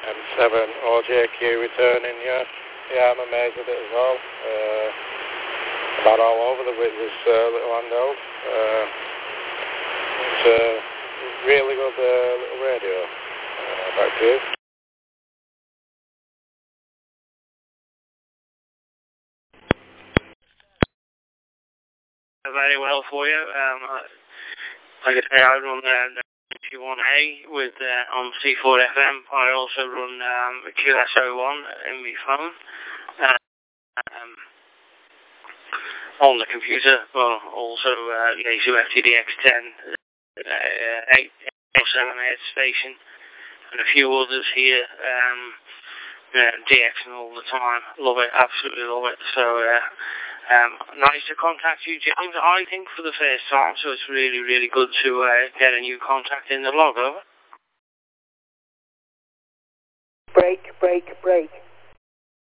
M7 OJQ returning, yeah. Yeah, I'm amazed at it as well. About all over with this little handheld. It's a really good little radio. Back to you. Very well for you. Like I say, I run the 91A with on C4 FM. I also run QSO1 in my phone. On the computer, well, also Yaesu FTDX10, 807 station, and a few others here. DXing all the time. Love it, absolutely love it. So, nice to contact you, James, I think, for the first time, so it's really, really good to get a new contact in the log, over. Break.